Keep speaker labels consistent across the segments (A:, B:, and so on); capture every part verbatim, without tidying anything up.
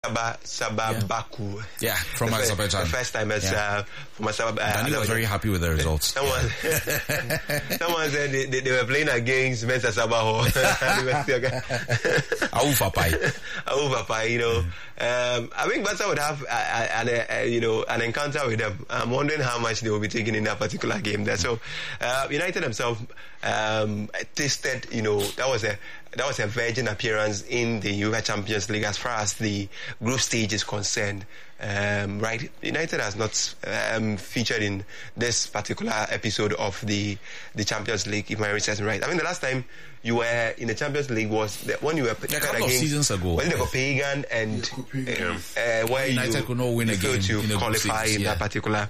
A: Sabah, Sabah
B: yeah.
A: Baku.
B: Yeah, from
A: the
B: Azerbaijan.
A: The first time as
B: yeah.
A: uh, from Sabah. Uh,
B: Danny was very happy with the results.
A: Someone, someone said they, they, they were playing against Mensa Sabah.
B: Aufapai.
A: Aufapai, you know. Um, I think Barca would have uh, an, uh, you know, an encounter with them. I'm wondering how much they will be taking in that particular game there. So, uh, United themselves um, tasted, you know, that was a that was a virgin appearance in the UEFA Champions League as far as the group stage is concerned. Um, right, United has not um, featured in this particular episode of the the Champions League, if my research is right. I mean, the last time you were in the Champions League was the, when you were
B: yeah, a couple of seasons ago.
A: When the Copenhagen and
C: yeah,
A: uh, where
B: United
A: you
B: could not win a game
A: to
B: in
A: qualify
B: stage,
A: in
B: yeah.
A: that particular.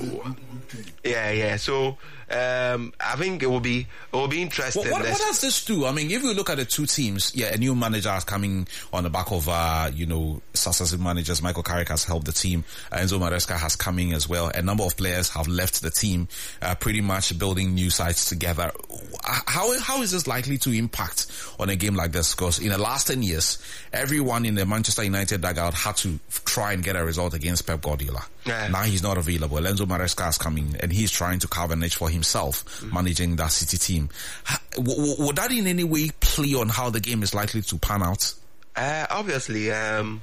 A: Yeah, yeah. So um, I think it will be it will be interesting.
B: What, what, what does this do? I mean, if you look at the two teams, yeah, a new manager is coming on the back of uh, you know successive managers. Michael Carrick has helped the team. Uh, Enzo Maresca has come in as well. A number of players have left the team, uh, pretty much building new sides together. How how is this likely to impact on a game like this? Because in the last ten years, everyone in the Manchester United dugout had to try and get a result against Pep Guardiola.
A: Yeah.
B: Now he's not available. Enzo Maresca is coming, and he's trying to carve a niche for himself, mm-hmm. managing that City team. W- w- would that in any way play on how the game is likely to pan out?
A: Uh, obviously, um,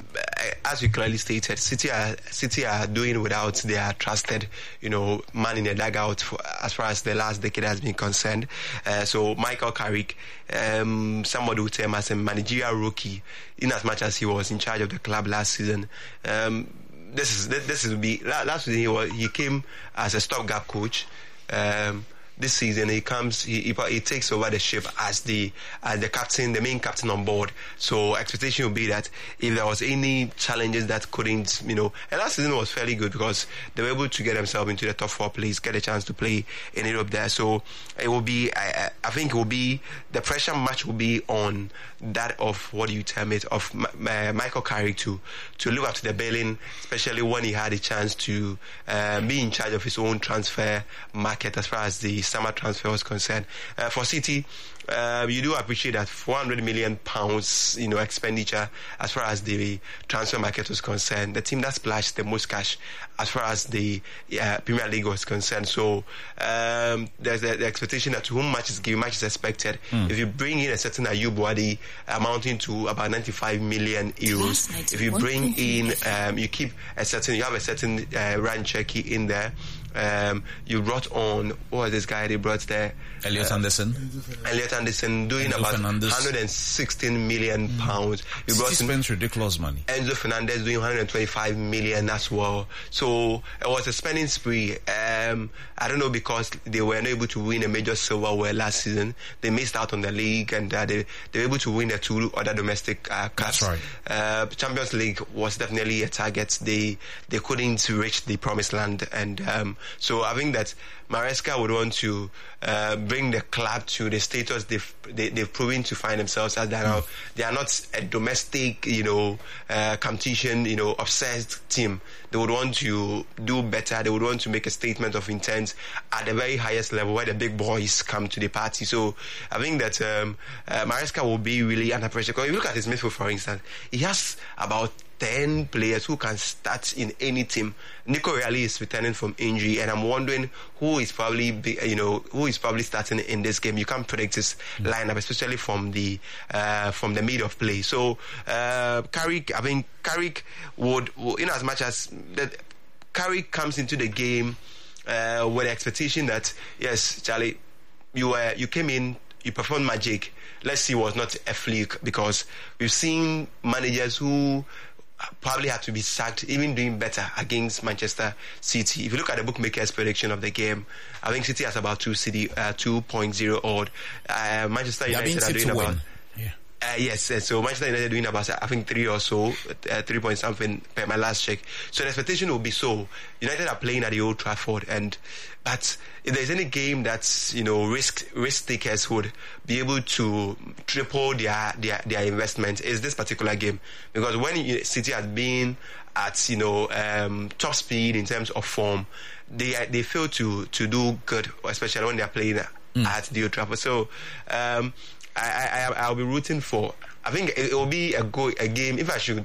A: as you clearly stated, City are City are doing without their trusted, you know, man in the dugout for, as far as the last decade has been concerned. Uh, so Michael Carrick, um, somebody would term as a managerial rookie, in as much as he was in charge of the club last season. Um, this is this is be last season he was, he came as a stopgap coach. Um, This season he comes, he, he he takes over the ship as the as the captain, the main captain on board. So expectation would be that if there was any challenges that couldn't, you know, and last season was fairly good because they were able to get themselves into the top four place, get a chance to play in Europe there. So it will be, I, I think it will be, the pressure match will be on that of, what do you term it, of uh, Michael Carrick to to live up to the billing, especially when he had a chance to uh, be in charge of his own transfer market as far as the summer transfer was concerned. Uh, for City, uh, you do appreciate that four hundred million pounds, you know, expenditure as far as the transfer market was concerned. The team that splashed the most cash as far as the uh, Premier League was concerned. So um, there's the, the expectation that to whom much is given, much is expected. Mm. If you bring in a certain Ayub Wadi amounting to about ninety-five million euros, if you bring in, um, you keep a certain, you have a certain uh, Ryan Cherki in there. Um, you brought on, what was this guy they brought there?
B: Elliot uh, Anderson.
A: Elliot Anderson doing Enzo about Fernandez. one hundred sixteen million mm. pounds. You brought
B: City spends ridiculous money.
A: Enzo Fernandez doing one hundred twenty-five million as well. So it was a spending spree. Um, I don't know, because they were not able to win a major silverware last season. They missed out on the league, and uh, they, they were able to win the two other domestic uh, cups.
B: That's right.
A: Uh, Champions League was definitely a target. They they couldn't reach the promised land, and um, so I think that Maresca would want to uh, bring the club to the status they've they, they've proven to find themselves as. They are, mm. they are not a domestic, you know, uh, competition, you know, obsessed team. They would want to do better. They would want to make a statement of intent at the very highest level where the big boys come to the party. So I think that um, uh, Maresca will be really under pressure. Because if you look at his midfield, for instance, he has about ten players who can start in any team. Nico Reali is returning from injury, and I'm wondering who is probably, be, you know, who is probably starting in this game. You can't predict his mm. lineup, especially from the uh, from the mid of play. So uh, Carrick, I mean, Carrick would, would, in as much as that, Carrick comes into the game uh, with the expectation that yes, Charlie, you were you came in, you performed magic. Let's see, was not a fluke, because we've seen managers who probably had to be sacked, even doing better against Manchester City. If you look at the bookmakers' prediction of the game, I think City has about two City, uh, two point oh odd. Uh, Manchester United are doing about.
B: Yeah.
A: Uh, yes, uh, so Manchester United doing about, I think, three or so, uh, three point something per my last check. So the expectation will be so. United are playing at the Old Trafford, and but if there's any game that's, you know, risk risk takers would be able to triple their their, their investment, is this particular game, because when City has been at, you know, um, top speed in terms of form, they they fail to to do good, especially when they are playing mm. at the Old Trafford. So. Um, I, I, I'll be rooting for. I think it, it will be a go a game. If I should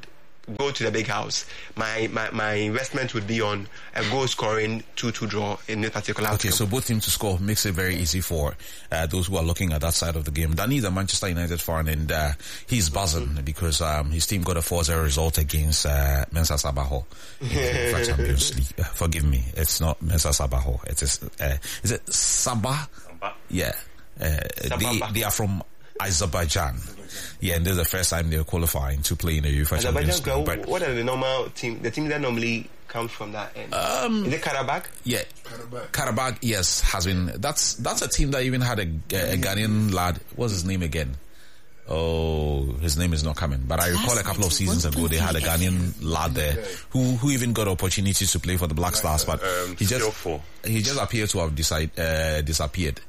A: go to the big house, my, my, my investment would be on a goal scoring two two draw in this particular
B: Okay,
A: outcome.
B: so both teams to score makes it very easy for uh, those who are looking at that side of the game. Danny's a Manchester United fan, and uh, he's buzzing mm-hmm. because um, his team got a four zero result against uh, Mensa Sabaho in the Champions League. Uh, forgive me, it's not Mensa Sabaho. It is, uh, is it Sabah? Sabah? Yeah. Uh, they, they are from Azerbaijan. Yeah, and this is the first time they're qualifying to play in the UEFA Champions League.
A: But what are the normal team? The team that normally comes from that end.
B: Um,
A: is it Karabakh?
B: Yeah, Karabakh. Karabakh, yes, has been. That's that's a team that even had a, a, a Ghanaian lad. What's his name again? Oh, his name is not coming. But I recall a couple of seasons ago they had a Ghanaian lad there who who even got opportunities to play for the Black Stars, but
C: um,
B: he just he just appeared to have decide, uh, disappeared.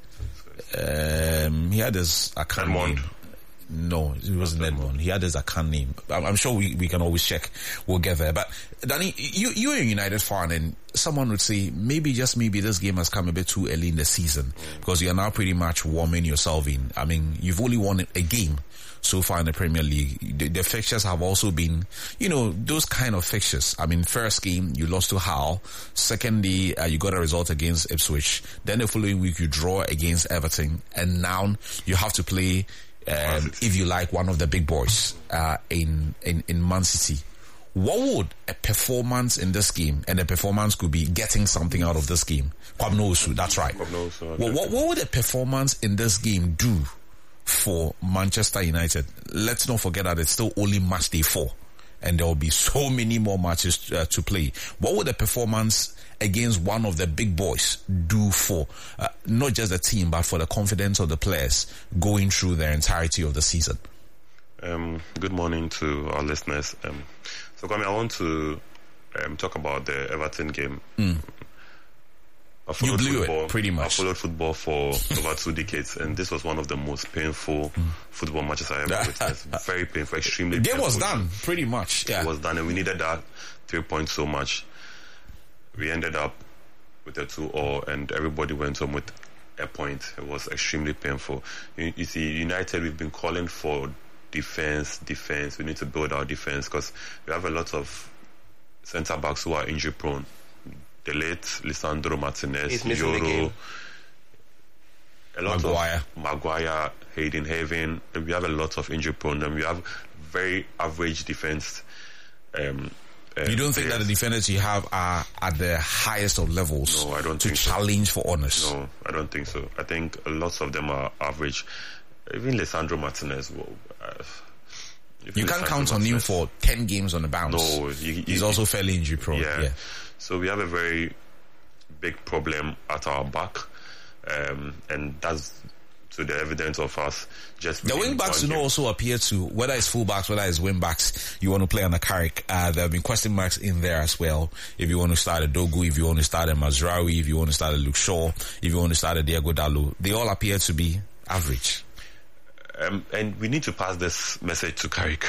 B: Um, he had his account name. No, it wasn't Edmond. He had his account name. I'm, I'm sure we, we can always check. We'll get there. But Danny, you you're a United fan, and someone would say maybe just maybe this game has come a bit too early in the season because you're now pretty much warming yourself in. I mean, you've only won a game so far in the Premier League. The, the fixtures have also been, you know, those kind of fixtures. I mean, first game you lost to Hull. Second day uh, you got a result against Ipswich. Then the following week you draw against Everton, and now you have to play. Um, if you like, one of the big boys uh, in, in in Man City. What would a performance in this game, and the performance could be getting something out of this game? Kwabnosu, that's right.
C: Kwabnosu,
B: what, what, what would a performance in this game do for Manchester United? Let's not forget that it's still only match day four, and there will be so many more matches uh, to play. What would a performance against one of the big boys do for uh, not just the team but for the confidence of the players going through their entirety of the season?
C: Um, good morning to our listeners. Um, so, Kwame, I want to um, talk about the Everton game.
B: Mm.
C: I
B: you blew
C: football,
B: it, pretty much.
C: I followed football for over two decades, and this was one of the most painful mm. football matches I ever witnessed. Very painful, extremely
B: painful. The game was
C: painful.
B: done, pretty much. Yeah.
C: It was done, and we needed that three points so much. We ended up with a two all, and everybody went home with a point. It was extremely painful. You, you see, United, we've been calling for defense, defense. We need to build our defense because we have a lot of centre backs who are injury prone. The late Lisandro Martinez, Yoro, a lot
B: Maguire.
C: of Maguire, Hayden Haven. We have a lot of injury prone, and we have very average defense. Um, Uh,
B: you don't think
C: players.
B: that the defenders you have are at the highest of levels
C: no, I don't
B: to
C: think
B: challenge
C: so.
B: for honours?
C: No, I don't think so. I think lots of them are average. Even Lisandro Martinez. Well, uh,
B: you can't count on him for ten games on the bounce.
C: No, you, you,
B: he's also fairly injury prone.
C: Yeah.
B: yeah.
C: So we have a very big problem at our back, um, and that's to the evidence of us just
B: the wing backs, you know, also appear to, whether it's full backs, whether it's wing backs, you want to play on the Carrick. Uh, there have been question marks in there as well. If you want to start a Dogu, if you want to start a Mazraoui, if you want to start a Luke Shaw, if you want to start a Diego Dalot, they all appear to be average.
C: Um, and we need to pass this message to Carrick.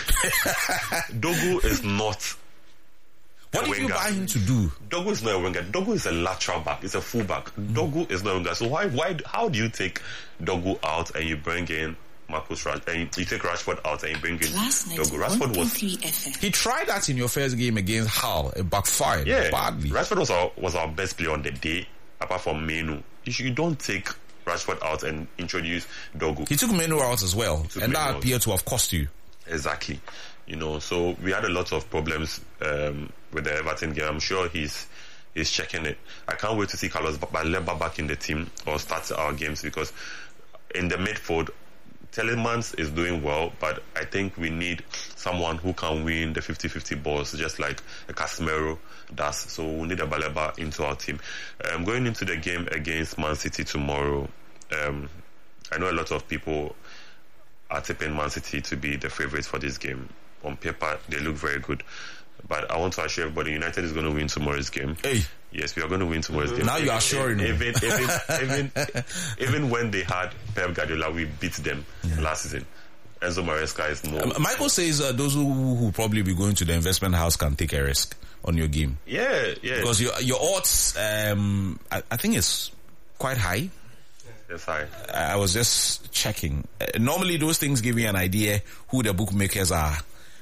C: Dogu is not.
B: What did you buy him to do?
C: Dogu is not a winger. Dogu is a lateral back. It's a full back. Mm. Dogu is not a winger. So why, why, how do you take Dogu out and you bring in Marcus Rashford, and you, you take Rashford out and you bring in Dogu? Rashford was.
B: He tried that in your first game against Hull. It backfired
C: yeah,
B: badly.
C: Rashford was our was our best player on the day, apart from Menu. You, should, you don't take Rashford out and introduce Dogu.
B: He took Menu out as well, and that appeared to have cost you.
C: Exactly. You know, so we had a lot of problems um, with the Everton game. I'm sure he's he's checking it. I can't wait to see Carlos Baleba back in the team or start our games, because in the midfield, Telemans is doing well, but I think we need someone who can win the fifty-fifty balls, just like a Casemiro does. So we need a Baleba into our team. Um, going into the game against Man City tomorrow, um, I know a lot of people are tipping Man City to be the favourites for this game. On paper, they look very good. But I want to assure everybody, United is going to win tomorrow's game.
B: Hey.
C: Yes, we are going to win tomorrow's game.
B: Now you are assuring me.
C: Even, even, even, even when they had Pep Guardiola, we beat them yeah. last season. Enzo Maresca is no...
B: Um, Michael says uh, those who who probably be going to the investment house can take a risk on your game.
C: Yeah, yeah.
B: Because your your odds, um, I, I think it's quite high.
C: Yes, high.
B: I was just checking. Uh, normally those things give you an idea who the bookmakers are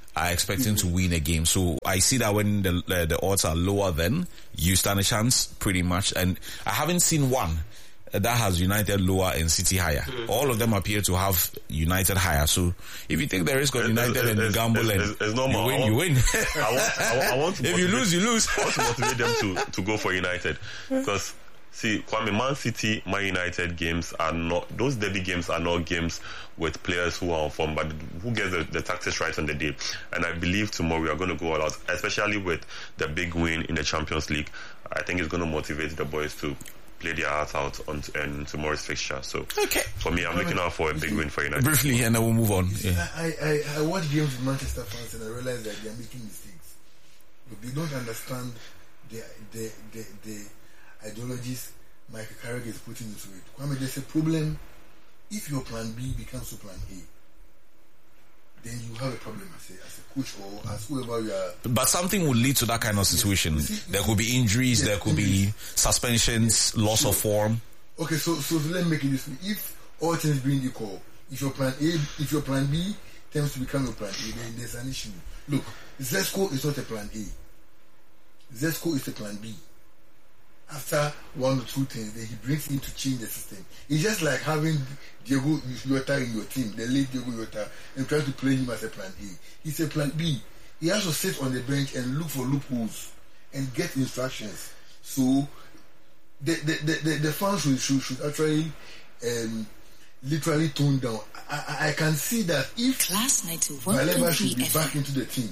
B: are expecting mm-hmm. to win a game. So I see that when the uh, the odds are lower, then you stand a chance pretty much. And I haven't seen one that has United lower and City higher. Mm-hmm. All of them appear to have United higher. So if you take the risk of United it's, and you gamble and
C: it's, it's normal.
B: you win,
C: want,
B: you win.
C: I want, I want, I want to
B: if
C: motivate,
B: you lose, you lose.
C: I want to motivate them to, to go for United. Because, see, Kwame, Man City, Man United games are not, those derby games are not games with players who are on form, but who gets the, the tactics right on the day. And I believe tomorrow we are going to go all out, especially with the big win in the Champions League. I think it's going to motivate the boys to play their hearts out on um, tomorrow's fixture. So
B: okay.
C: for me, I'm looking out for a big win for United.
B: Briefly, and then we'll move on. Yeah.
D: I, I, I watch games with Manchester fans and I realize that they are making mistakes. But they don't understand the the the, the ideologies Michael Carrick is putting into it. Kwame, there's a problem. If your plan B becomes your plan A, then you have a problem as a, as a coach or as whoever you are.
B: But something would lead to that kind of situation. Yes. See, there could be injuries, yes, there could injuries. be suspensions, yes. loss sure. of form.
D: Okay, so so let me make it this way. If all things being equal, if your plan A, if your plan B tends to become your plan A, then there's an issue. Look, Zesco is not a plan A. Zesco is a plan B. After one or two things, then he brings in to change the system. It's just like having Diego Yota in your team, the late Diego Yota, and trying to play him as a plan A. He's a plan B. He has to sit on the bench and look for loopholes and get instructions. So the the the, the, the fans should, should, should actually um, literally tone down. I, I, I can see that if Baleba should be back into the team,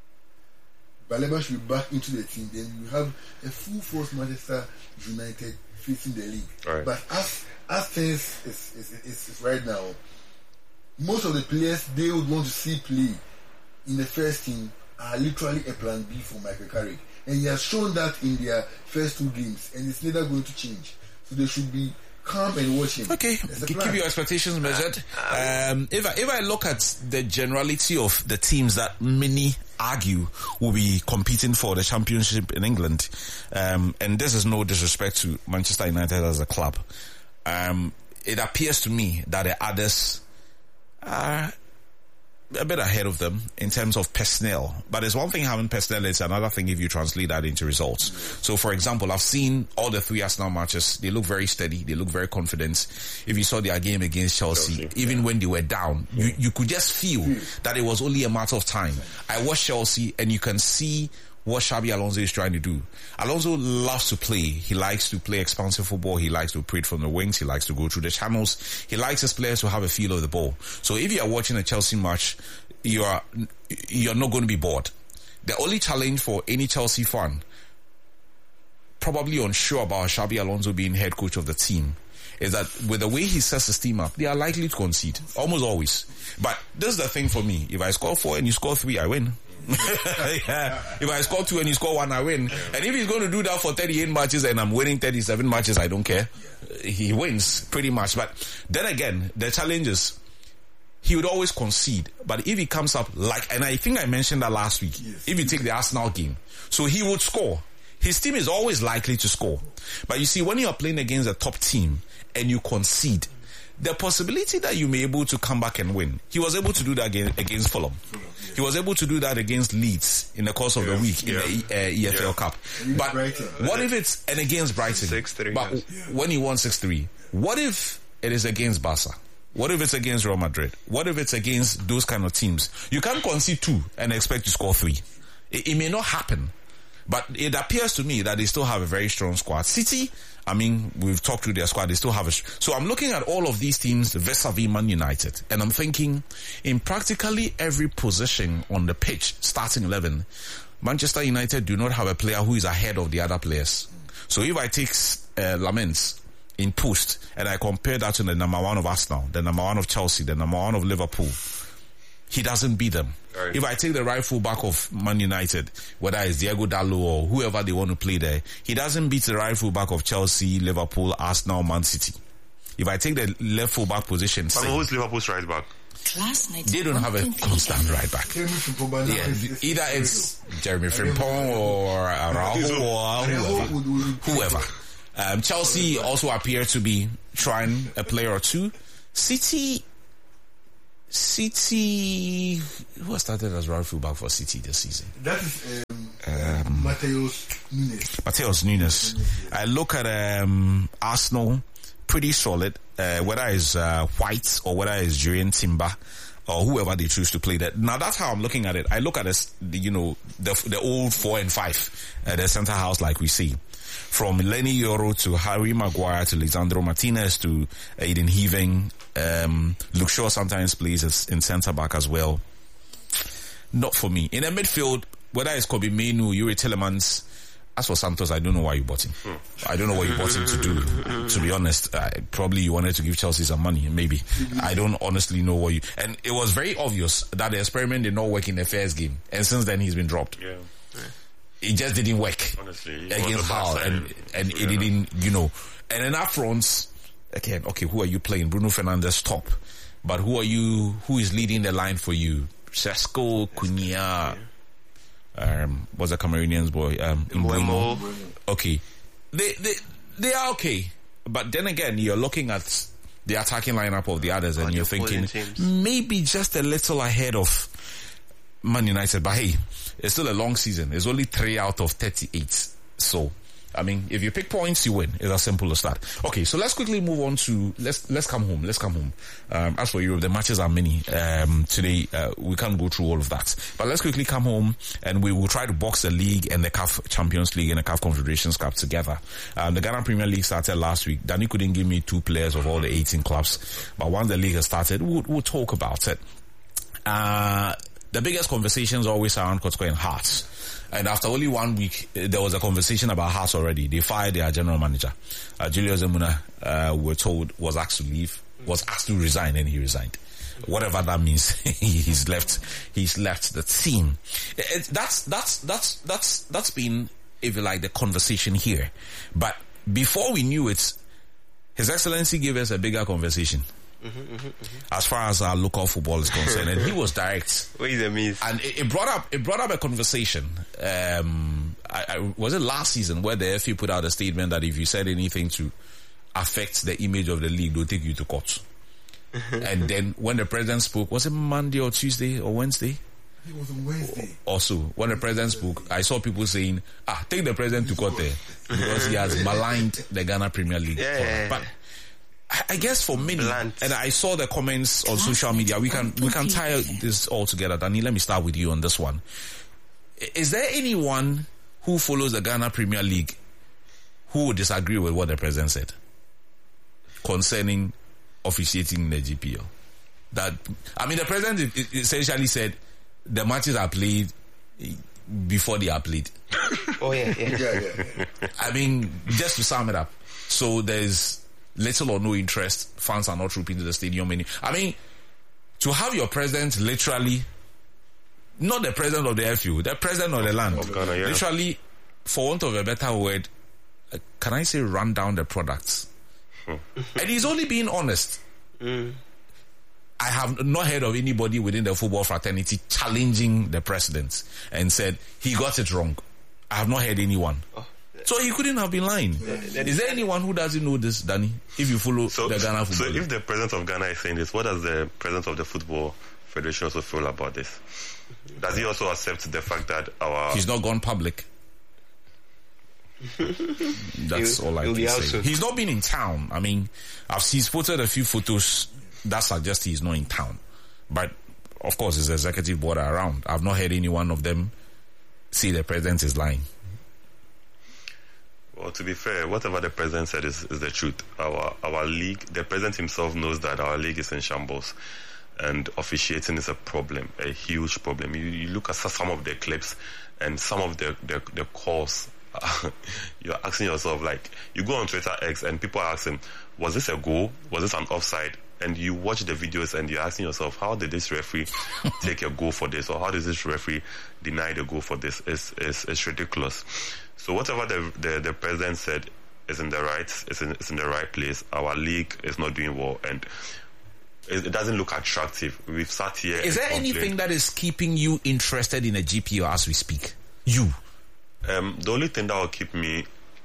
D: Baleba should be back into the team, then you have a full force Manchester United facing the league.
C: Right.
D: But as as things is, is, is, is right now, most of the players they would want to see play in the first team are literally a plan B for Michael Carrick. And he has shown that in their first two games, and it's never going to change. So they should be calm and watch him.
B: Okay, keep your expectations measured. Um, if I if I look at the generality of the teams that many argue will be competing for the championship in England, um, and this is no disrespect to Manchester United as a club, um, it appears to me that the others are a bit ahead of them in terms of personnel. But it's one thing having personnel, it's another thing if you translate that into results. So for example, I've seen all the three Arsenal matches. They look very steady. They look very confident. If you saw their game against Chelsea, Chelsea even yeah. when they were down, yeah. you, you could just feel yeah. that it was only a matter of time. I watched Chelsea and you can see what Xabi Alonso is trying to do. Alonso loves to play. He likes to play expansive football. He likes to operate from the wings. He likes to go through the channels. He likes his players to have a feel of the ball. So if you are watching a Chelsea match, you are, you're not going to be bored. The only challenge for any Chelsea fan, probably unsure about Xabi Alonso being head coach of the team, is that with the way he sets his team up, they are likely to concede. Almost always. But this is the thing for me. If I score four and you score three, I win. yeah. If I score two and you score one, I win. And if he's going to do that for thirty-eight matches and I'm winning thirty-seven matches, I don't care. He wins pretty much. But then again, the challenge is he would always concede. But if he comes up like, and I think I mentioned that last week, yes. if you take the Arsenal game, so he would score. His team is always likely to score. But you see, when you are playing against a top team and you concede, the possibility that you may be able to come back and win. He was able to do that against Fulham. He was able to do that against Leeds in the course of yeah, the week in yeah. the uh, E F L yeah. Cup. But Brighton. What if it's and against Brighton?
A: six three
B: But yes. when he won six three, what if it is against Barca? What if it's against Real Madrid? What if it's against those kind of teams? You can't concede two and expect to score three. It, it may not happen. But it appears to me that they still have a very strong squad. City, I mean, we've talked to their squad, they still have a... So I'm looking at all of these teams vis-a-vis Man United, and I'm thinking, in practically every position on the pitch, starting eleven, Manchester United do not have a player who is ahead of the other players. So if I take uh, Laments in post, and I compare that to the number one of Arsenal, the number one of Chelsea, the number one of Liverpool, he doesn't beat them. Right. If I take the right full back of Man United, whether it's Diego Dalot or whoever they want to play there, he doesn't beat the right full back of Chelsea, Liverpool, Arsenal, Man City. If I take the left full back position,
C: but who's Liverpool's right back?
B: They don't have a constant right back. Yeah, either it's Jeremy Frimpong or Araujo or whoever. whoever. Um, Chelsea also appear to be trying a player or two. City City, who started as right full back for City this season?
D: That is um,
B: Um,
D: Mateus Nunes.
B: Mateus Nunes. I look at um, Arsenal, pretty solid. Uh, whether it's uh, White or whether it's Jurien Timber or whoever they choose to play that. Now that's how I'm looking at it. I look at this, you know, the the old four and five, uh, the centre house like we see. From Lenny Yoro to Harry Maguire to Lisandro Martinez to Aiden Heaving. Um, Luke Shaw sometimes plays as in centre back as well. Not for me. In the midfield, whether it's Kobe Menu, Yuri Tillemans, as for Santos, I don't know why you bought him. I don't know what you bought him to do. To be honest, uh, probably you wanted to give Chelsea some money, maybe. I don't honestly know what you... And it was very obvious that the experiment did not work in the first game. And since then, he's been dropped.
C: Yeah.
B: It just didn't work.
C: Honestly,
B: against Hull. And, and it didn't, you know... And then up front, again, okay, who are you playing? Bruno Fernandes, top. But who are you... Who is leading the line for you? Sesko, Cunha... Um, what's the Cameroonian's boy? Um, Mbeumo. Okay, they they they are okay, but then again, you're looking at the attacking lineup of the others, and you're thinking maybe just a little ahead of Man United. But hey, it's still a long season. It's only three out of thirty-eight. So, I mean, if you pick points, you win. It's as simple as that. Okay, so let's quickly move on to let's let's come home. Let's come home. Um, as for Europe, the matches are many. Um, today, uh, we can't go through all of that. But let's quickly come home, and we will try to box the league and the C A F Champions League and the C A F Confederations Cup together. Um, the Ghana Premier League started last week. Danny couldn't give me two players of all the eighteen clubs, but once the league has started, we'll, we'll talk about it. Uh, the biggest conversations always around Kotoko and Hearts. And after only one week, there was a conversation about Hearts already. They fired their general manager. Uh, Julius Zemuna, uh, we're told, was asked to leave, was asked to resign, and he resigned. Whatever that means, he's left, he's left the team. It, that's, that's, that's, that's, that's been, if you like, the conversation here. But before we knew it, His Excellency gave us a bigger conversation. Mm-hmm, mm-hmm, mm-hmm. As far as our local football is concerned, and he was direct.
A: Wait a minute.
B: And it, it brought up it brought up a conversation. Um, I, I, was it last season where the F A put out a statement that if you said anything to affect the image of the league, they'll take you to court. And then when the president spoke, was it Monday or Tuesday or Wednesday?
D: It was on Wednesday.
B: Also, when the president spoke, I saw people saying, "Ah, take the president to court there because he has maligned the Ghana Premier League."
A: Yeah, yeah,
B: but I guess for many,
A: Blunt.
B: and I saw the comments on social media. We can we can tie this all together. Danny, let me start with you on this one. Is there anyone who follows the Ghana Premier League who would disagree with what the president said concerning officiating in the G P L? That I mean, the president essentially said the matches are played before they are played.
A: Oh yeah, yeah,
D: Yeah, yeah, yeah.
B: I mean, just to sum it up, so there's little or no interest. Fans are not trooping to the stadium. Any, I mean, to have your president literally, not the president of the F U, the president of the land,
C: Of Ghana, yeah.
B: literally, for want of a better word, uh, can I say run down the products?
C: Hmm.
B: And he's only being honest.
A: Mm.
B: I have not heard of anybody within the football fraternity challenging the president and said he got it wrong. I have not heard anyone.
A: Oh.
B: So he couldn't have been lying.
A: Yeah.
B: Is there anyone who doesn't know this, Danny? If you follow
C: So,
B: the Ghana football
C: so
B: league?
C: if the president of Ghana is saying this, what does the president of the Football Federation also feel about this? Does he also accept the fact that our...
B: He's not gone public. That's
A: He'll-
B: all I
A: he'll
B: can
A: be out
B: say.
A: soon.
B: He's not been in town. I mean, I've seen spotted a few photos that suggest he's not in town. But, of course, his executive board are around. I've not heard any one of them say the president is lying.
C: Well, to be fair, whatever the president said is, is the truth. Our our league, the president himself knows that our league is in shambles, and officiating is a problem, a huge problem. You, you look at some of the clips and some of the the, the calls. You're asking yourself, like, you go on Twitter X and people are asking, was this a goal? Was this an offside? And you watch the videos and you're asking yourself, how did this referee take a goal for this, or how does this referee deny the goal for this? It's, it's, it's ridiculous. So whatever the, the the president said is in the right, is in, is in the right place. Our league is not doing well, and it, it doesn't look attractive. We've sat here.
B: Is there
C: and
B: anything
C: complained.
B: that is keeping you interested in a G P O as we speak? You.
C: Um, the only thing that will keep me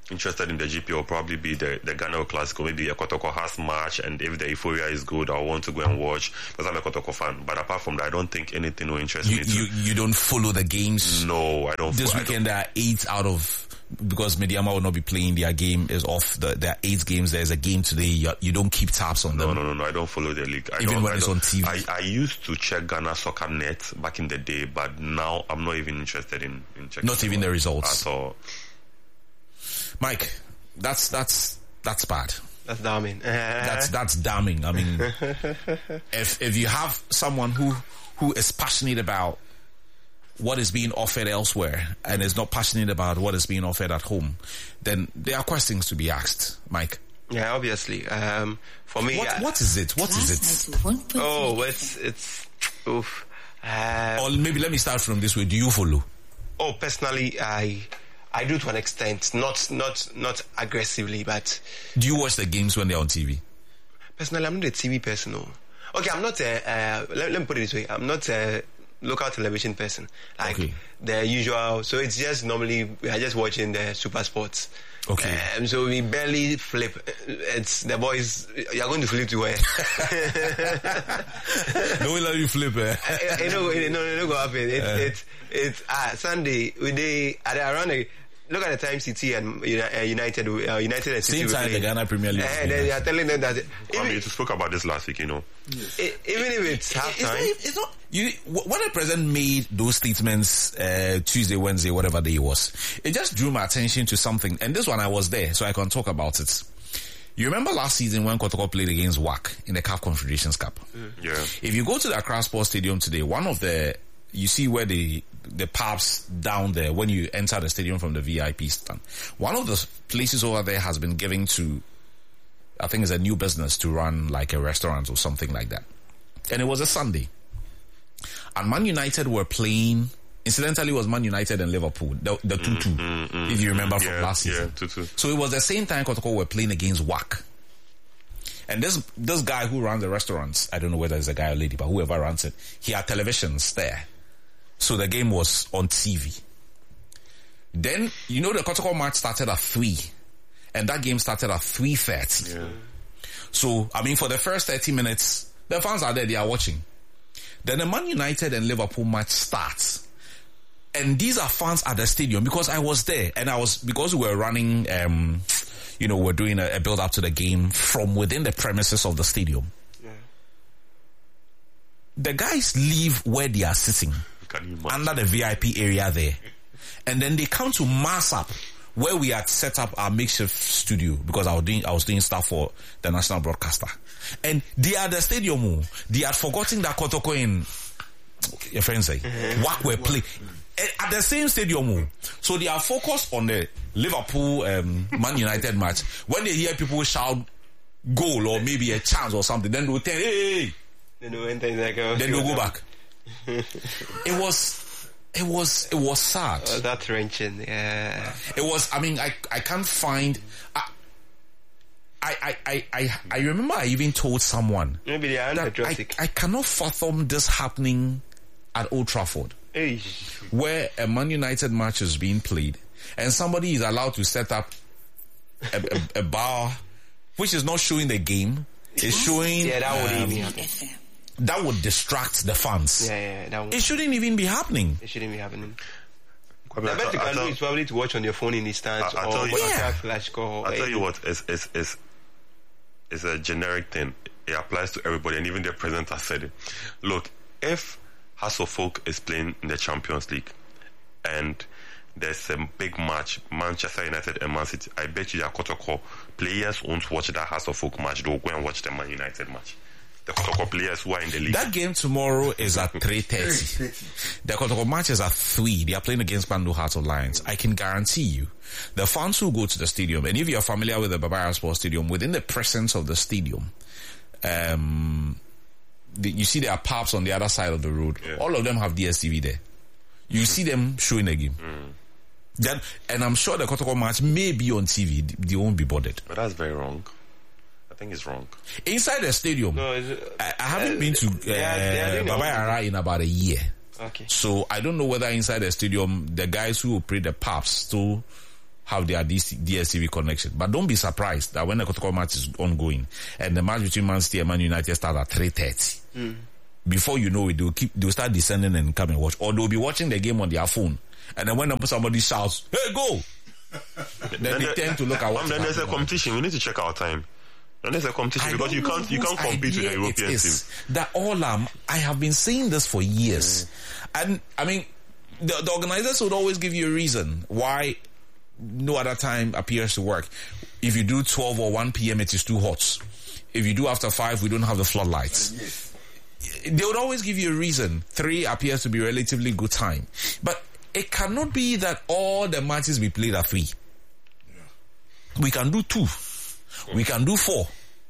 C: interested in the G P will probably be the, the Ghana Classic, or maybe a Kotoko has match, and if the euphoria is good, I'll want to go and watch because I'm a Kotoko fan. But apart from that, I don't think anything will interest
B: You,
C: me.
B: you, you don't follow the games?
C: No, I don't.
B: This
C: I
B: weekend there are eight out of, because Mediama will not be playing, their game is off. The, there are eight games. There's a game today. You, you don't keep tabs on them.
C: No, no, no, no. I don't follow the league. I
B: Even
C: don't,
B: when
C: I
B: it's
C: don't,
B: on T V.
C: I, I used to check Ghana Soccer Net back in the day, but now I'm not even interested in, in checking.
B: Not even the results
C: at all.
B: Mike, that's that's that's bad.
A: That's damning.
B: That's that's damning. I mean, if if you have someone who who is passionate about what is being offered elsewhere and is not passionate about what is being offered at home, then there are questions to be asked, Mike.
A: Yeah, obviously. Um, for me,
B: what
A: I,
B: what is it? What is it?
A: Oh, it's it's. Oof. Uh,
B: or maybe let me start from this way. Do you follow?
A: Oh, personally, I. I do to an extent, not not not aggressively, but...
B: Do you watch the games when they're on T V?
A: Personally, I'm not a T V person, no. Okay, I'm not a... Uh, let, let me put it this way. I'm not a local television person. Like, okay. The usual... So it's just normally, we are just watching the Super Sports.
B: Okay.
A: Um, so we barely flip. It's the boys... You're going to flip to where?
B: No way let you flip, eh?
A: You know, no, no, no, go happen. It's, uh. it's, it's, ah, Sunday, we day, around the... Look at the time City and uh, United, uh, United and City.
B: Same time the Ghana Premier League.
A: Uh, they are telling them that.
C: I mean, you spoke about this last week, you know.
A: Yes. It, even if it's half time,
B: it's, it's not. You, when the president made those statements uh, Tuesday, Wednesday, whatever day it was, it just drew my attention to something. And this one, I was there, so I can talk about it. You remember last season when Kotoko played against W A C in the C A F Confederations Cup?
C: Mm. Yeah.
B: If you go to the Accra Sports Stadium today, one of the you see where the the pubs down there when you enter the stadium from the V I P stand. One of the places over there has been given to, I think it's a new business to run like a restaurant or something like that. And it was a Sunday. And Man United were playing, incidentally it was Man United and Liverpool, the, the two two, mm, mm, mm, if you remember mm, from
C: yeah,
B: last season.
C: Yeah, two two.
B: So it was the same time Kotoko were playing against W A C. And this this guy who runs the restaurants, I don't know whether it's a guy or lady, but whoever runs it, he had televisions there. So the game was on T V. Then, you know, the Kotoko match started at three. And that game started at three thirty.
C: Yeah.
B: So, I mean, for the first thirty minutes, the fans are there, they are watching. Then the Man United and Liverpool match starts. And these are fans at the stadium because I was there. And I was, because we were running, um, you know, we're doing a, a build up to the game from within the premises of the stadium. Yeah. The guys leave where they are sitting. Under the V I P area there. And then they come to mass up where we had set up our makeshift studio because I was doing I was doing stuff for the national broadcaster. And they are the stadium. They had forgotten that Kotoko in your friends say W A C were playing at the same stadium. So they are focused on the Liverpool um, Man United match. When they hear people shout goal or maybe a chance or something, then they'll tell hey,
A: then they'll
B: go back. It was, it was, it was sad.
A: Oh, that's wrenching. Yeah.
B: It was. I mean, I, I can't find. I, I, I, I, I remember I even told someone.
A: Maybe they are
B: that I, I cannot fathom this happening at Old Trafford,
A: hey.
B: where a Man United match is being played, and somebody is allowed to set up a, a, a bar, which is not showing the game. It's showing.
A: Yeah, that would
B: um,
A: even happen.
B: That would distract the fans.
A: Yeah, yeah, that would.
B: It shouldn't even be happening.
A: It shouldn't be happening.
C: I mean,
A: the
C: I
A: best
C: tell,
A: you can
C: I tell,
A: do is probably to watch on your phone in the stands
C: I, I
A: or
C: tell you,
A: watch
B: yeah.
A: a flash score.
C: I'll tell you what, it's, it's, it's, it's a generic thing. It applies to everybody, and even the president has said it. Look, if House of Folk is playing in the Champions League and there's a big match, Manchester United and Man City, I bet you that Kotoko players won't watch that House of Folk match. They'll go and watch the Man United match. The Kotoko players who are in the league.
B: That game tomorrow is at three thirty. The Kotoko match is at three. They are playing against Bando Hearts of Lions. I can guarantee you, the fans who go to the stadium, and if you are familiar with the Barbara Sports Stadium, within the presence of the stadium, um, the, you see there are pubs on the other side of the road. Yeah. All of them have D S T V there. You see them showing the game. Mm. Then, and I'm sure the Kotoko match may be on T V. They won't be bothered.
C: But that's very wrong. I think it's wrong.
B: Inside the stadium, no, it, I, I haven't uh, been to uh, Baba Yara in about a year.
A: Okay.
B: So I don't know whether inside the stadium, the guys who operate the pubs still have their D S T V connection. But don't be surprised that when the Kotoko match is ongoing and the match between Man City and Man United starts at three thirty, mm. before you know it, they'll keep they'll start descending and come and watch, or they'll be watching the game on their phone, and then when somebody shouts, "Hey, go!" then, then they tend to look at what.
C: Then there's a competition. We need to check our time. And there's a competition because you can't you can't compete with the European team.
B: That all um, I have been saying this for years, mm. and I mean, the, the organizers would always give you a reason why no other time appears to work. If you do twelve or one p.m., it is too hot. If you do after five, we don't have the floodlights. Yes. They would always give you a reason. Three appears to be a relatively good time, but it cannot be that all the matches we played are three. Yeah. We can do two. We can do four.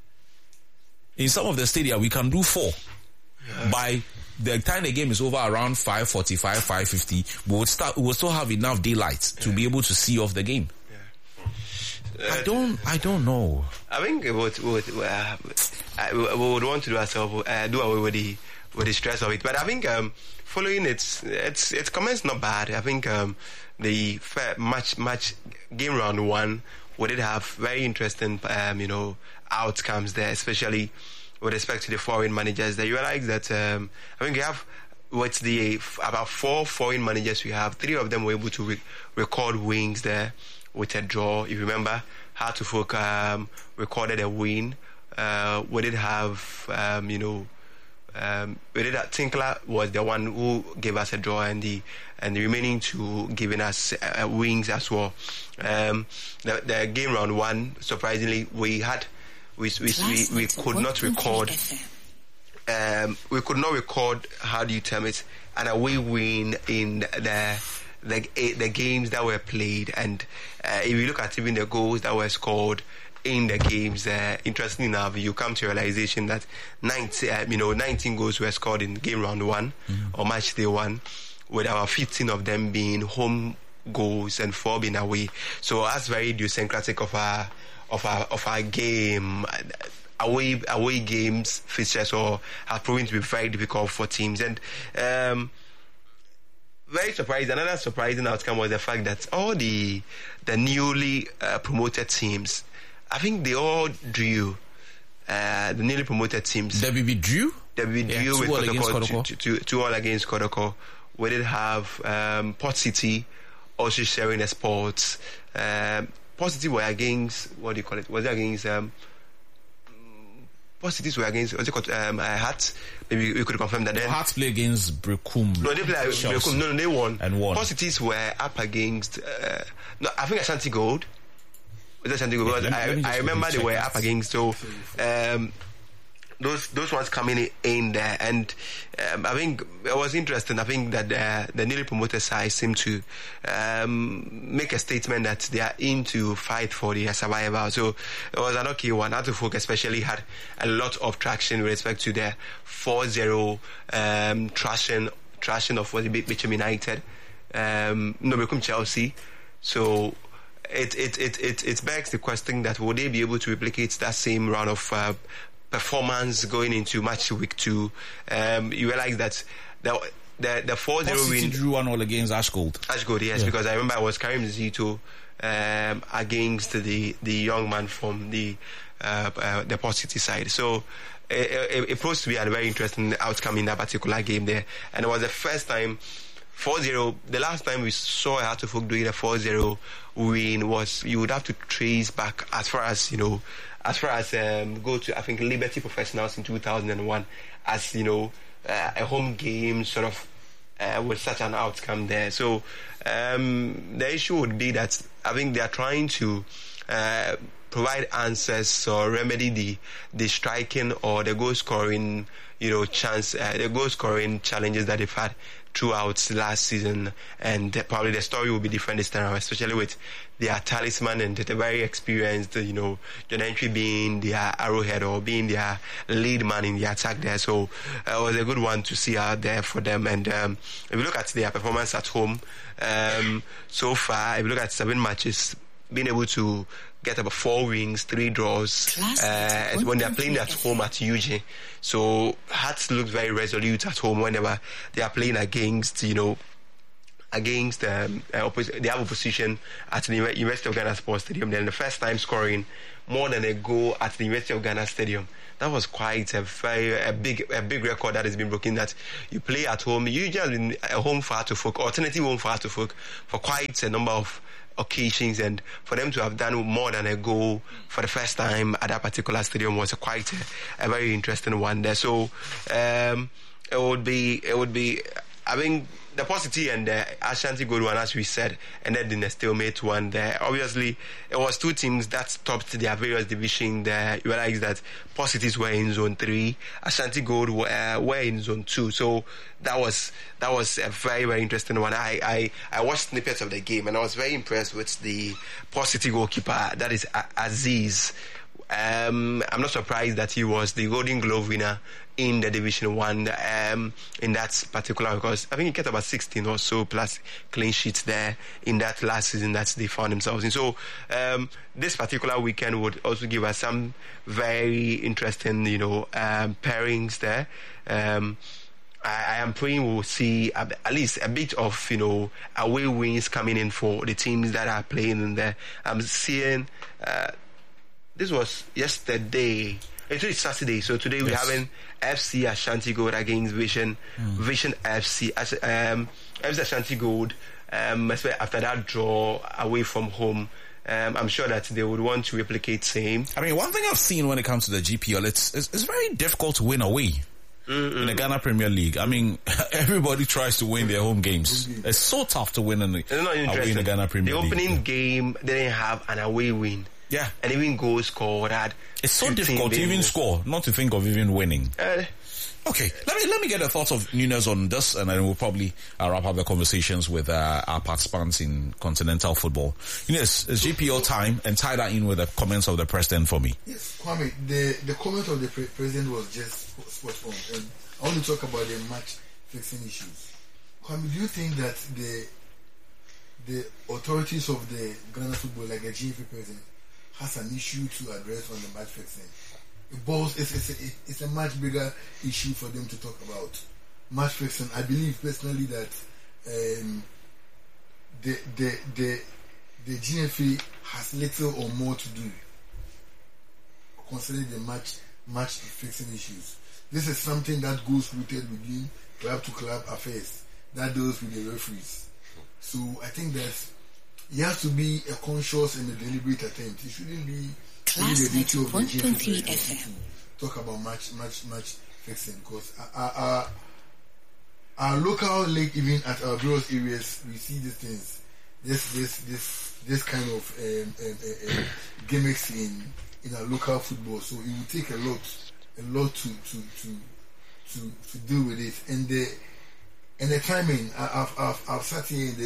B: In some of the stadia, we can do four. Yeah. By the time the game is over, around five forty-five, five fifty, we will start. We will still have enough daylight yeah. to be able to see off the game. Yeah. Uh, I don't. I don't know.
A: I think what what uh, we would want to do ourselves uh, do away with the with the stress of it. But I think um, following its its its comments not bad. I think um, the match match game round one. We did have very interesting, um, you know, outcomes there, especially with respect to the foreign managers. They realize that um, I think we have what's the about four foreign managers we have. Three of them were able to re- record wins there with a draw. If you remember, Hartlepool um, recorded a win. Uh, we did have, um, you know. Um, we did that. Tinkler was the one who gave us a draw, and the and the remaining two giving us uh, wins as well. Um, the, the game round one, surprisingly, we had we we we, we could not record. Um, we could not record. How do you term it? An away win in the the the games that were played, and uh, if you look at even the goals that were scored in the games, uh, interestingly enough, you come to realization that nineteen, uh, you know, nineteen goals were scored in game round one mm-hmm. or match day one, with our fifteen of them being home goals and four being away. So that's very idiosyncratic of our of our of our game. Away away games fixtures or have proven to be very difficult for teams, and um, very surprised. Another surprising outcome was the fact that all the the newly uh, promoted teams, I think they all drew. Uh, the newly promoted teams.
B: W B drew?
A: W B
B: yeah,
A: drew with
B: Kotoko.
A: Two, two, two all against Kotoko. We did have um, Port City also sharing the sports. Um, Port City were against, what do you call it? Was it against... Um, Port Cities were against, was it called um, uh, Hearts? Maybe we could confirm that then.
B: Hearts play against Brecum.
A: No, they played Brecum. No, no, they won.
B: And won.
A: Port Cities were up against, uh, no, I think Ashanti Gold. Was it Ashanti Gold? Yeah, I, I, I remember they were up against, so um, those those ones coming in there. And um, I think it was interesting. I think that uh, the newly promoted side seemed to um, make a statement that they are in to fight for the survival. So it was an okay one. Hartlepool especially had a lot of traction with respect to their four zero um, trashing, trashing of what the Bichem United, um, no, become Chelsea. So it it, it it it begs the question that would they be able to replicate that same round of uh, performance going into match week two? Um, you realize that the the the four zero win
B: drew one all against Ashgold.
A: Ashgold, yes, yeah. Because I remember I was Karim Zito um, against the the young man from the uh, uh, the Port City side. So it, it, it proves to be a very interesting outcome in that particular game there, and it was the first time. four zero, the last time we saw Hartlepool doing a four zero win was, you would have to trace back as far as, you know, as far as um, go to, I think, Liberty Professionals in two thousand one, as, you know, uh, a home game sort of uh, with such an outcome there. So um, the issue would be that I think they are trying to uh, provide answers or remedy the the striking or the goal scoring, you know, chance, uh, the goal scoring challenges that they've had throughout last season, and uh, probably the story will be different this time around, especially with their talisman and the very experienced, you know, John Entry being their arrowhead or being their lead man in the attack there. So uh, it was a good one to see out there for them. And um, if you look at their performance at home, um, so far, if you look at seven matches, being able to get about four wins, three draws, uh, when they're playing at home at U G. So Hearts look very resolute at home whenever they are playing against, you know, against um, uh, oppos- they have opposition at the University of Ghana Sports Stadium. Then the first time scoring more than a goal at the University of Ghana Stadium. That was quite a very a big a big record that has been broken. That you play at home, you just been a home for Hartlefolk, alternative home for Hartlefolk for quite a number of occasions, and for them to have done more than a goal for the first time at that particular stadium was a quite a, a very interesting one there. So um, it would be it would be I mean the positive and the Ashanti Gold one, as we said, ended in a stalemate one there. Obviously, it was two teams that topped their various divisions there. You realize that Positives were in zone three, Ashanti Gold were, uh, were in zone two. So that was that was a very, very interesting one. I, I, I watched snippets of the game and I was very impressed with the Positive goalkeeper, that is Aziz. Um, I'm not surprised that he was the Golden Glove winner in the Division One um, in that particular, because I think he kept about sixteen or so plus clean sheets there in that last season that they found themselves in. So um, this particular weekend would also give us some very interesting, you know, um, pairings there. Um, I, I am praying we'll see a, at least a bit of, you know, away wins coming in for the teams that are playing in there. I'm seeing. Uh, This was yesterday. Actually, it's Saturday. So today we're
B: yes.
A: having F C Ashanti Gold against Vision, mm. Vision F C. Um, F C Ashanti Gold. Um, after that draw away from home, um, I'm sure that they would want to replicate same.
B: I mean, one thing I've seen when it comes to the G P L, it's it's, it's very difficult to win away. Mm-mm. In the Ghana Premier League. I mean, everybody tries to win their home games. It's so tough to win in the, away in the Ghana Premier
A: League. The opening
B: League.
A: game didn't have an away win.
B: Yeah.
A: And even goals scored.
B: It's so difficult to even score, not to think of even winning. Uh, okay, let me let me get the thoughts of Nunez on this, and then we'll probably uh, wrap up the conversations with uh, our participants in continental football. Nunez, it's G P L time, and tie that in with the comments of the president for me.
D: Yes, Kwame, the, the comment of the pre- president was just spot on, and I want to talk about the match fixing issues. Kwame, do you think that the the authorities of the Ghana football, like the G F A president, has an issue to address on the match fixing? It balls, it's, it's, a, it's a much bigger issue for them to talk about. Match fixing, I believe personally that um, the, the, the, the G F A has little or more to do concerning the match, match fixing issues. This is something that goes rooted within club to club affairs that deals with the referees. So I think that it has to be a conscious and a deliberate attempt. It shouldn't be the duty of the G F A to talk about match, match, match fixing, because our, our, our local league, even at our various areas, we see these things, this, this, this, this kind of um, um, uh, uh, gimmicks in in our local football. So it will take a lot, a lot to to to to, to deal with it, and the and the timing. I, I've I've I've sat here in the